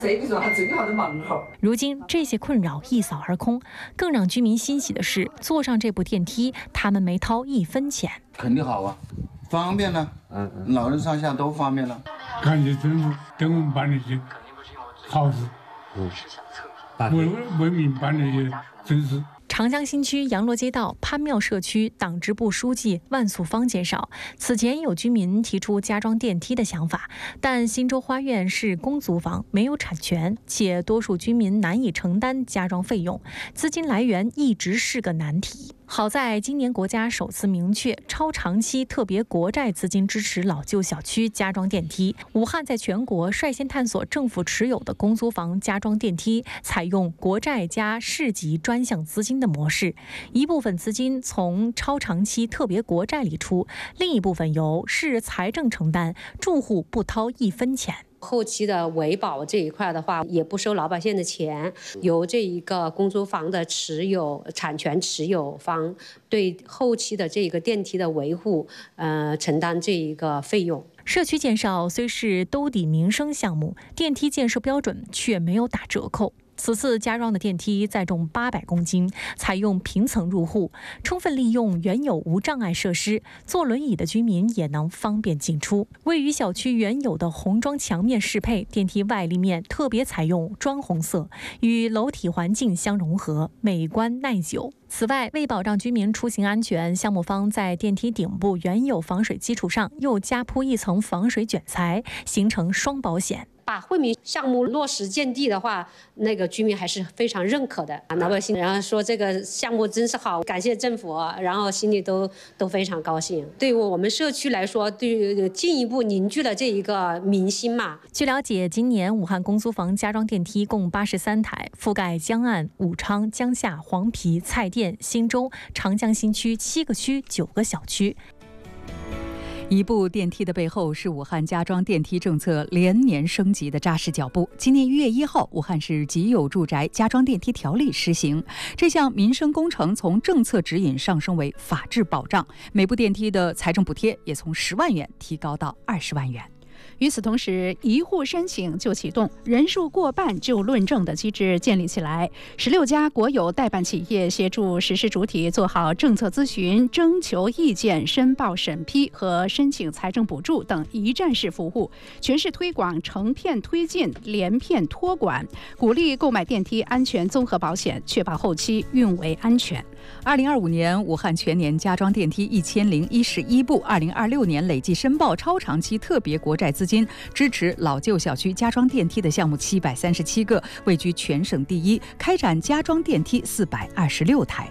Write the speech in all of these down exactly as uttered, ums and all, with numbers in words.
这个时候还正好的门口。 如今这些困扰一扫而空，更让居民欣喜的是，坐上这部电梯，他们没掏一分钱。 肯定好啊，方便了，嗯嗯，老人上下都方便了。 感谢政府给我们办那些好事，嗯，为为民办那些真事。 长江新区杨罗街道潘庙社区党支部书记万素芳介绍，此前有居民提出加装电梯的想法，但新洲花苑是公租房，没有产权，且多数居民难以承担加装费用，资金来源一直是个难题。好在今年国家首次明确超长期特别国债资金支持老旧小区加装电梯。武汉在全国率先探索政府持有的公租房加装电梯，采用国债加市级专项资金的模式，一部分资金从超长期特别国债里出，另一部分由市财政承担，住户不掏一分钱。 后期的维保这一块的话，也不收老百姓的钱，由这一个公租房的持有产权持有方对后期的这个电梯的维护，呃，承担这一个费用。 社区建设虽是兜底民生项目，电梯建设标准却没有打折扣。此次加装的电梯载重八百公斤，采用平层入户，充分利用原有无障碍设施，坐轮椅的居民也能方便进出。位于小区原有的红砖墙面适配，电梯外立面特别采用砖红色，与楼体环境相融合，美观耐久。此外，为保障居民出行安全，项目方在电梯顶部原有防水基础上又加铺一层防水卷材，形成双保险。 把惠民项目落实建地的话，那个居民还是非常认可的，老百姓然后说这个项目真是好，感谢政府，然后心里都都非常高兴。对于我们社区来说，对进一步凝聚了这一个民心嘛。 据了解，今年武汉公租房加装电梯共八十三台，覆盖江岸、武昌、江夏、黄陂、蔡甸、新洲、长江新区七个区九个小区。 一部电梯的背后是武汉加装电梯政策连年升级的扎实脚步。今年一月一号，武汉市极有住宅加装电梯条例施行，这项民生工程从政策指引上升为法治保障，每部电梯的财政补贴也从十万元提高到二十万元。 与此同时，一户申请就启动，人数过半就论证的机制建立起来。十六家国有代办企业协助实施主体做好政策咨询、征求意见、申报审批和申请财政补助等一站式服务，全市推广成片推进、连片托管，鼓励购买电梯安全综合保险，确保后期运维安全。 二零二五年，武汉全年加装电梯一千零一十一部。二零二六年累计申报超长期特别国债资金支持老旧小区加装电梯的项目七百三十七个，位居全省第一。开展加装电梯四百二十六台。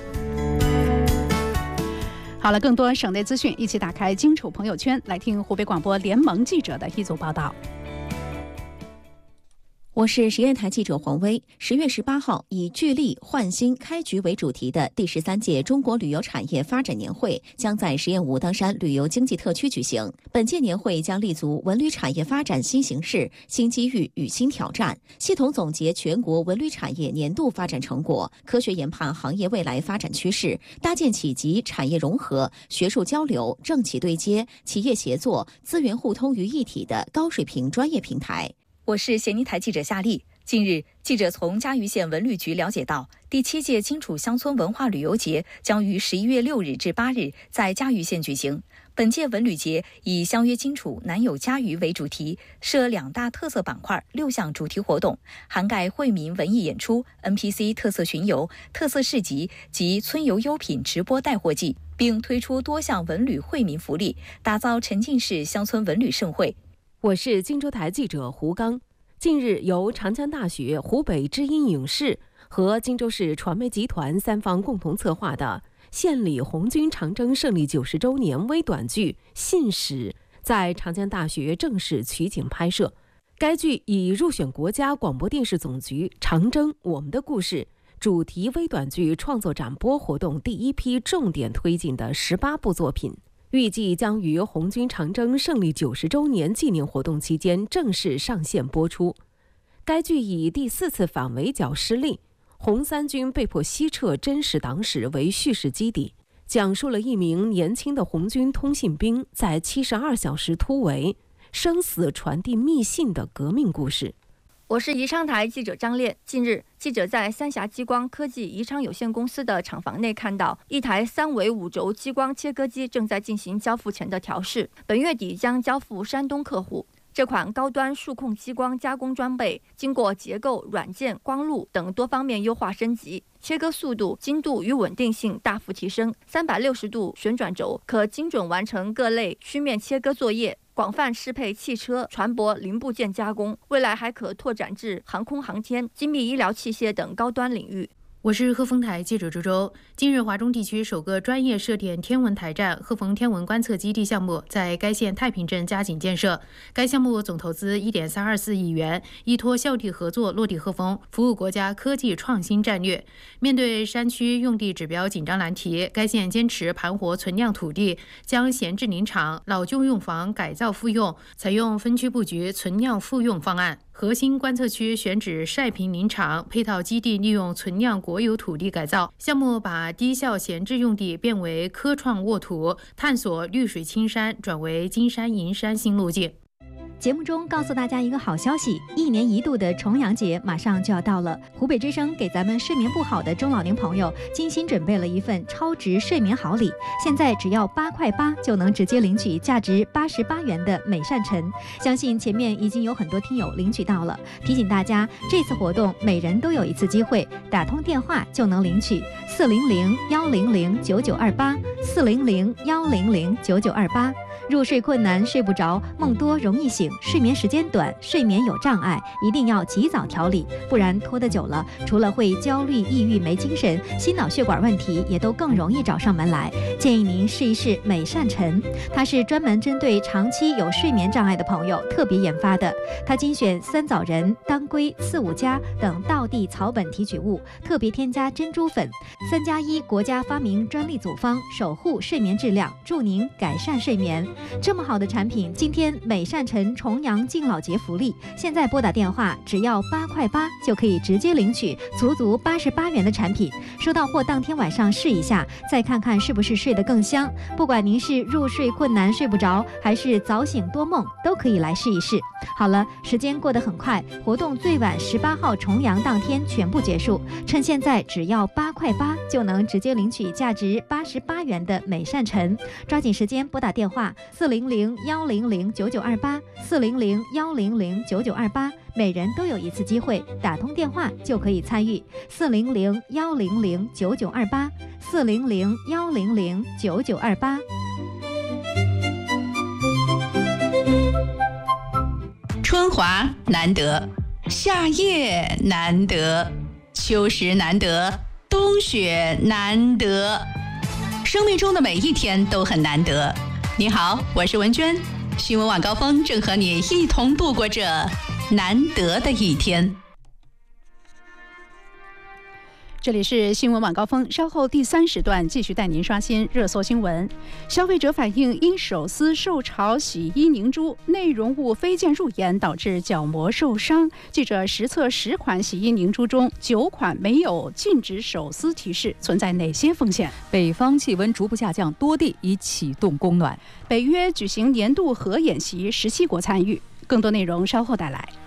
好了，更多省内资讯，一起打开荆楚朋友圈，来听湖北广播联盟记者的一组报道。 我是实验台记者黄威。十月十八号，以聚力焕新开局为主题的第十三届中国旅游产业发展年会将在十堰武当山旅游经济特区举行。本届年会将立足文旅产业发展新形势、新机遇与新挑战，系统总结全国文旅产业年度发展成果，科学研判行业未来发展趋势，搭建企集产业融合、学术交流、政企对接、企业协作、资源互通于一体的高水平专业平台。 我是咸宁台记者夏丽。近日，记者从嘉峪县文旅局了解到，第七届荆楚乡村文化旅游节将于十一月六日至八日在嘉峪县举行。本届文旅节以相约荆楚，南有嘉峪为主题，设两大特色板块、六项主题活动，涵盖惠民文艺演出、N P C 特色巡游、特色市集及村游优品直播带货季，并推出多项文旅惠民福利，打造沉浸式乡村文旅盛会。 我是荆州台记者胡刚。近日，由长江大学、湖北知音影视和荆州市传媒集团三方共同策划的献礼红军长征胜利九十周年微短剧《信使》在长江大学正式取景拍摄。该剧以入选国家广播电视总局“长征我们的故事”主题微短剧创作展播活动第一批重点推进的十八部作品。预计将于红军长征胜利九十周年纪念活动期间正式上线播出。该剧以第四次反围剿失利，红三军被迫西撤真实党史为叙事基底，讲述了一名年轻的红军通信兵在七十二小时突围、生死传递密信的革命故事。 我是宜昌台记者张烈。近日，记者在三峡激光科技宜昌有限公司的厂房内看到，一台三维五轴激光切割机正在进行交付前的调试，本月底将交付山东客户。这款高端数控激光加工装备，经过结构、软件、光路等多方面优化升级，切割速度、精度与稳定性大幅提升。三百六十度旋转轴可精准完成各类曲面切割作业，广泛适配汽车、船舶零部件加工，未来还可拓展至航空航天、精密医疗器械等高端领域。 我是鹤峰台记者周周。近日，华中地区首个专业射电天文台站鹤峰天文观测基地项目在该县太平镇加紧建设。该项目总投资 一点三二四亿元，依托校地合作落地鹤峰，服务国家科技创新战略。面对山区用地指标紧张难题，该县坚持盘活存量土地，将闲置林场、老旧用房改造复用，采用分区布局存量复用方案。核心观测区选址晒坪林场，配套基地利用存量国有土地改造。项目把低效闲置用地变为科创沃土，探索绿水青山转为金山银山新路径。 节目中告诉大家一个好消息，一年一度的重阳节马上就要到了。湖北之声给咱们睡眠不好的中老年朋友精心准备了一份超值睡眠好礼，现在只要八块八就能直接领取价值八十八元的美善晨。相信前面已经有很多听友领取到了，提醒大家，这次活动每人都有一次机会，打通电话就能领取四零零幺零零九九二八四零零幺零零九九二八。入睡困难、睡不着、梦多容易醒、睡眠时间短、睡眠有障碍，一定要及早调理，不然拖得久了，除了会焦虑、抑郁、没精神，心脑血管问题也都更容易找上门来。建议您试一试美善晨，它是专门针对长期有睡眠障碍的朋友特别研发的。它精选酸枣仁、当归、四五加等道地草本提取物，特别添加珍珠粉，三加一国家发明专利组方，守护睡眠质量，助您改善睡眠。这么好的产品，今天美善晨重阳敬老节福利，现在拨打电话只要八块八就可以直接领取足足八十八元的产品。收到货当天晚上试一下，再看看是不是睡得更香。不管您是入睡困难睡不着，还是早醒多梦，都可以来试一试。好了，时间过得很快，活动最晚十八号重阳当天全部结束。趁现在只要八块八就能直接领取价值八十八元的美善晨，抓紧时间拨打电话四零零幺零零九九二八四零零幺零零九九二八，每人都有一次机会，打通电话就可以参与。四零零幺零零九九二八四零零幺零零九九二八。 春华难得，夏夜难得，秋实难得，冬雪难得，生命中的每一天都很难得。你好，我是文娟，新闻晚高峰正和你一同度过这难得的一天。 这里是新闻晚高峰，稍后第三时段继续带您刷新热搜新闻。消费者反映，因手撕受潮洗衣凝珠内容物飞溅入眼，导致角膜受伤。记者实测十款洗衣凝珠中，九款没有禁止手撕提示，存在哪些风险？ 北方气温逐步下降，多地已启动供暖。 北约举行年度核演习，十七国参与。更多内容稍后带来。